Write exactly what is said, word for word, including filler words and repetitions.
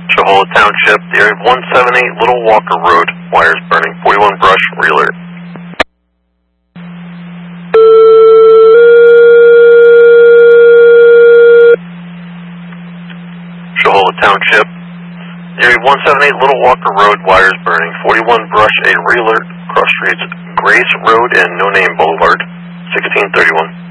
Shohola Township, the area of one seventy-eight Little Walker Road, wires burning, forty-one brush, realer. Shohola Township, the area of one seventy-eight Little Walker Road, wires burning, forty-one brush, a realer, cross streets Grace Road and No Name Boulevard, sixteen thirty-one.